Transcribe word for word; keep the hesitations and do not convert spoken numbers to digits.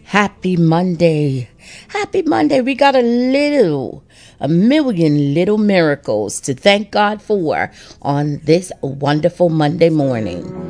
Happy Monday. Happy Monday. We got a little, a million little miracles to thank God for on this wonderful Monday morning.